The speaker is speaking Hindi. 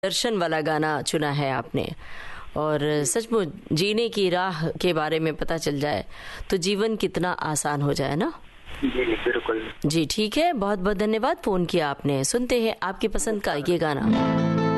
दर्शन वाला गाना चुना है आपने। और सचमुच जीने की राह के बारे में पता चल जाए तो जीवन कितना आसान हो जाए ना। जी बिल्कुल जी ठीक है, बहुत बहुत धन्यवाद फोन किया आपने। सुनते हैं आपकी पसंद का ये गाना।